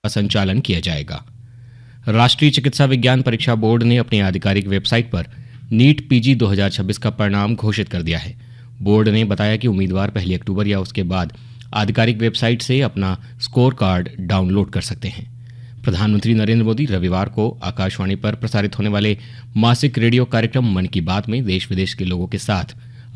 का संचालन किया जाएगा। राष्ट्रीय चिकित्सा विज्ञान परीक्षा बोर्ड ने अपनी आधिकारिक वेबसाइट पर नीट पीजी 2026 का परिणाम घोषित कर दिया है। बोर्ड ने बताया कि उम्मीदवार 1 अक्टूबर या उसके बाद आधिकारिक वेबसाइट से अपना स्कोर कार्ड डाउनलोड कर सकते हैं। प्रधानमंत्री नरेंद्र मोदी रविवार को आकाशवाणी पर प्रसारित होने वाले मासिक रेडियो कार्यक्रम मन की बात में देश विदेश के लोगों के साथ